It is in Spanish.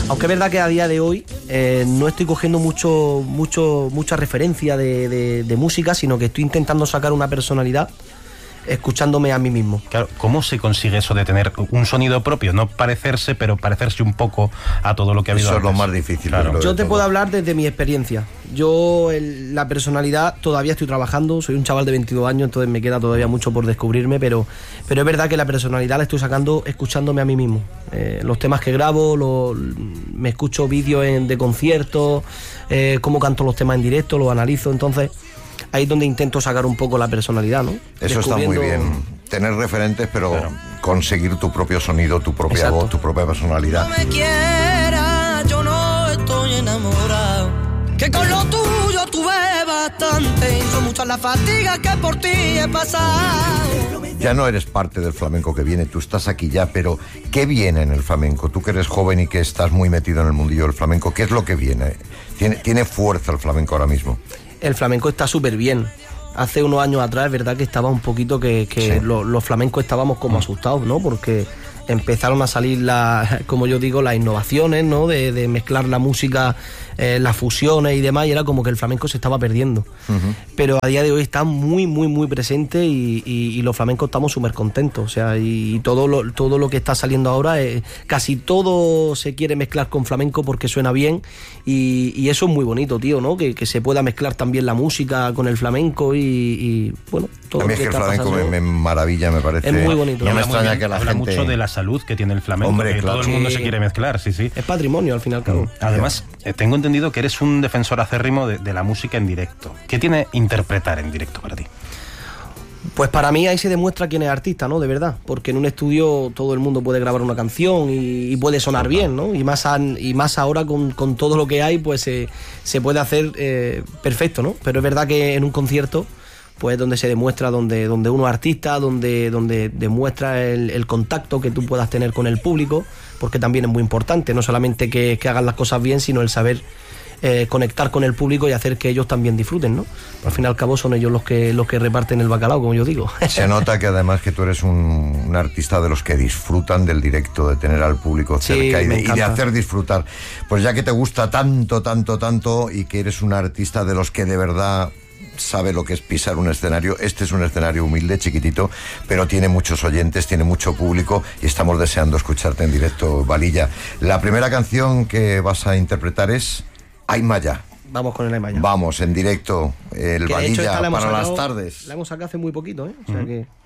Aunque es verdad que a día de hoy no estoy cogiendo mucha referencia de música, sino que estoy intentando sacar una personalidad escuchándome a mí mismo. Claro, ¿cómo se consigue eso de tener un sonido propio? No parecerse, pero parecerse un poco a todo lo que ha habido Eso antes. Es lo más difícil. Claro. Yo te puedo hablar desde mi experiencia. Yo la personalidad todavía estoy trabajando, soy un chaval de 22 años, entonces me queda todavía mucho por descubrirme, pero es verdad que la personalidad la estoy sacando escuchándome a mí mismo. Los temas que grabo, me escucho vídeos de conciertos, cómo canto los temas en directo, los analizo, entonces ahí es donde intento sacar un poco la personalidad, ¿no? Eso está muy bien, tener referentes, pero claro, conseguir tu propio sonido, tu propia voz, tu propia personalidad. No me quieras, yo no estoy enamorado, que con lo tuyo tuve bastante, y son muchas las fatigas que por ti he pasado. Ya no eres parte del flamenco que viene, tú estás aquí ya, pero ¿qué viene en el flamenco? Tú que eres joven y que estás muy metido en el mundillo del flamenco, ¿qué es lo que viene? ¿Tiene fuerza el flamenco ahora mismo? El flamenco está súper bien. Hace unos años atrás es verdad que estaba un poquito que sí, los flamencos estábamos como asustados, ¿no? Porque empezaron a salir como yo digo, las innovaciones, ¿no? De mezclar la música, las fusiones y demás, y era como que el flamenco se estaba perdiendo. Pero a día de hoy está muy, muy, muy presente y los flamencos estamos súper contentos. O sea, y todo lo que está saliendo ahora, casi todo se quiere mezclar con flamenco porque suena bien y eso es muy bonito, tío, ¿no? Que se pueda mezclar también la música con el flamenco y bueno, todo a mí lo que es que el está flamenco pasando, me maravilla, me parece. Es muy bonito. No me extraña que la habla gente... mucho de la salud que tiene el flamenco, que claro, todo el mundo se quiere mezclar, sí. Es patrimonio, al fin y al cabo. Además, tengo entendido que eres un defensor acérrimo de la música en directo. ¿Qué tiene interpretar en directo para ti? Pues para mí ahí se demuestra quién es artista, ¿no? De verdad. Porque en un estudio todo el mundo puede grabar una canción y puede sonar bien, ¿no? Y más ahora con todo lo que hay, pues se puede hacer perfecto, ¿no? Pero es verdad que en un concierto, pues donde se demuestra, donde uno es artista, donde demuestra el contacto que tú puedas tener con el público, porque también es muy importante, no solamente que hagan las cosas bien, sino el saber conectar con el público y hacer que ellos también disfruten, ¿no? Al fin y al cabo son ellos los que reparten el bacalao, como yo digo. Se nota que además que tú eres un artista de los que disfrutan del directo, de tener al público cerca y de hacer disfrutar. Pues ya que te gusta tanto y que eres un artista de los que de verdad sabe lo que es pisar un escenario. Este es un escenario humilde, chiquitito, pero tiene muchos oyentes, tiene mucho público y estamos deseando escucharte en directo, Valilla. La primera canción que vas a interpretar es Aymaya. Vamos con el Aymaya. Vamos, en directo, el Valilla para las tardes. La hemos sacado hace muy poquito, ¿eh? O sea que...